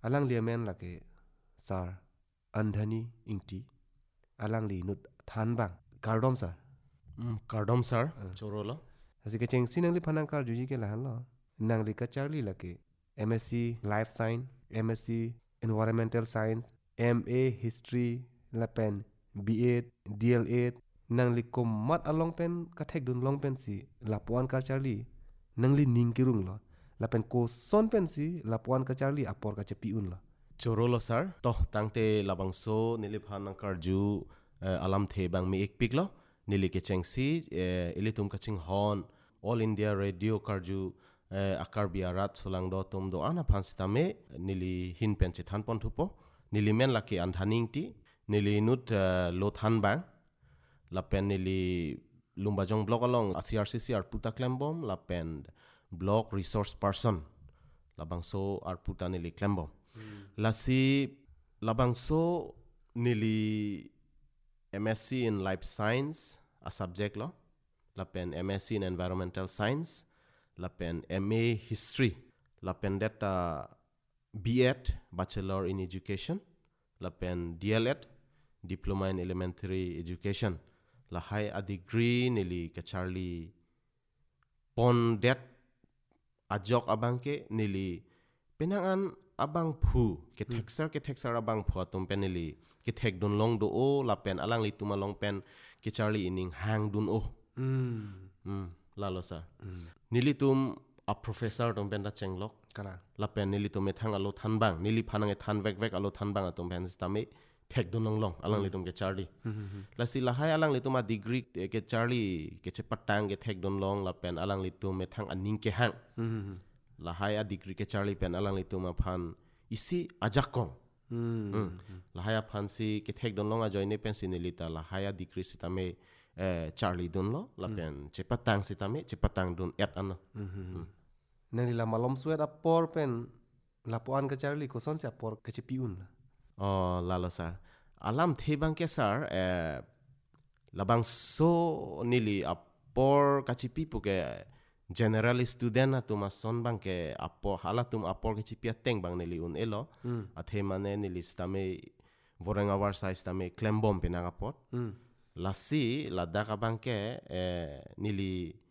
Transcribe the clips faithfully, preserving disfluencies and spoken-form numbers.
alang li men lake sar andhani ingti alang li nut than bang kardom sar kardom sar chorolo asi ke cheng sinang li phanang kar juji ke lahan lo nang li ka charli lake M S c life science M S c environmental science M A history la pen B A D L A nang li kom mat along pen ka thek dun long pen si la puan ka charli nang li ning kirung lo la pen ko son pen si la puan ka charli apor ka chepi un lo chorolo sar to tangte labangso nili phanang karju alam the bang mi ek pik lo nili ke chengsi ilitum kaching hon all india radio karju akar biarat solang do tum do ana phansitame nili hin pen che than pon thupo nili men laki andhaning ti nili nut lo than bang la pen nili lumbajong blog along C R C C ar puta klembom la pen blog resource person labangso ar puta nili klembom lasi labangso nili M S c in life science a subject lo la pen M S c in environmental science la pen M A history la pen data B Ed bachelor in education la pen D L Ed diploma in elementary education la high a degree nili ka charlie pon det ajok abangke nili penangan abang phu ke texer ke texer abang phu atum penili ke tek dun long do o la pen alang li tuma long pen ke charlie ining hang dun o mm mm lalo sa nili tum a professor tum pen da chenglok kala la pen nili tum ethang alo than bang nili phanang e than vek vek alo than bang atum pen stame tek dun long long alang li tum ke charlie la si la hai alang li tum a degree ke charlie ke che patang ke tek dun long la pen alang li tum ethang aning ke hang la hai a degree ke charlie pen alang li tum a phan isi ajak kong mm. la hai a phan si ke tek dun long a join ne pen sinilita la hai a degree sitame eh, charlie dun lo la pen che patang sitame che patang dun et ano nang la malom suet apor pen la puan ka charli ko son se apor ka chepi un oh lalo sar alam the bang ke sar eh, labang so nili apor ka chipi pu ke general student na tuma son bang ke apor hala tum apor ke chipi ateng bang nili un elo athe mane nili stame vorenga war size stame klembom penanga pot lasi ladak abang ke eh, nili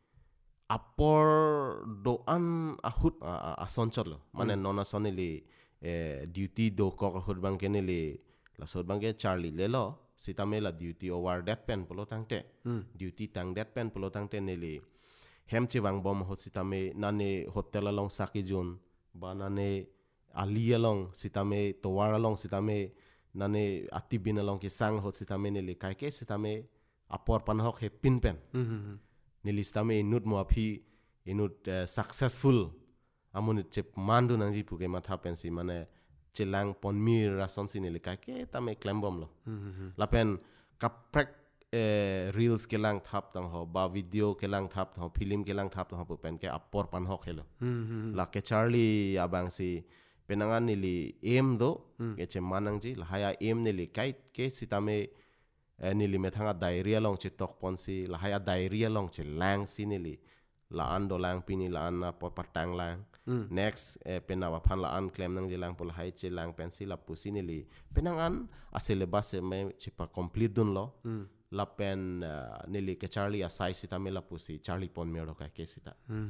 apor doan ahut ason chotlo mane nona sonili eh, duty do ko ahut bang ke nili la sod bang ke charlie lelo sitame la duty over that pen polo tangte duty tang that pen polo tangte nili hem chi wang bom ho sitame nane hotel along sakijun ba nane ali along sitame towar along sitame nane atibin along ke sang ho sitame nili kai ke sitame apor pan hok he pin pen nili sitame inut mo aphi inut uh, successful amunit chep mandu nang ji puke matha pen si mane chelang pon mir rason si nili kai ke tame klembom lo la pen kaprek eh, reels ke lang thap tang ho ba video ke lang thap tang ho film ke lang thap tang ho pen ke apor pan hok helo la ke charlie abang si penangan nili aim do ke che manang ji la haya aim nili kai ke sitame eh, nili methanga diarrhea long che tok pon si la haya diarrhea long che lang si nili la an do lang pini la an na por patang lang next eh, penawa phan la an claim nang ji lang pol hai che lang pen si la pusi nili penangan a syllabus me che pa complete dun lo la pen uh, nili ke charlie asai sita me la pusi charlie pon me ro ka ke sita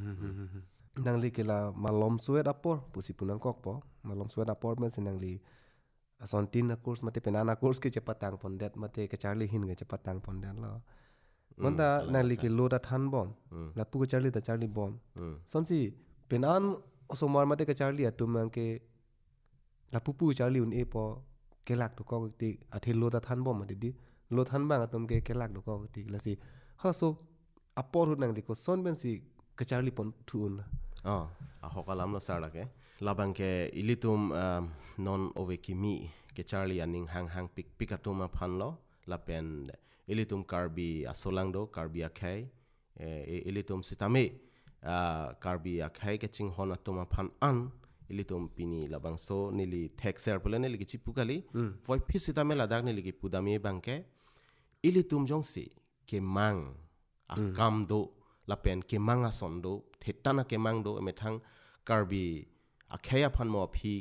nang li ke la malom suet apor pusi punang kok po malom suet apor men sinang li ason tin na course mate penana course ke chepatang pon det mate ke charlie hin ke chepatang pon den lo monda nang li ke lo da than bom la pu ke charlie da charlie bom son si penan osomar mate ke charlie atum ke la pu pu charlie un e po ke lak to ko ti athil lo da than bom mate di lo than bang atum ke ke lak do ko ti la si ha so apor hu nang li ko son ben si ke charlie pon thu un oh a hokalam lo sar lake labang ke ilitum um, non ove kimi ke charlie aning hang hang pik pikatuma phan lo la pen ilitum karbi asolang do karbi akhai e ilitum sitame uh, karbi akhai ke ching hon atuma phan an ilitum pini labang so nili texer pole nili ki chipukali voi phisitame ladak nili ki pudami bangke ilitum jongsi ke mang akam do la pen ke manga sondo thetana ke mang do methang karbi akhaya phan mo phi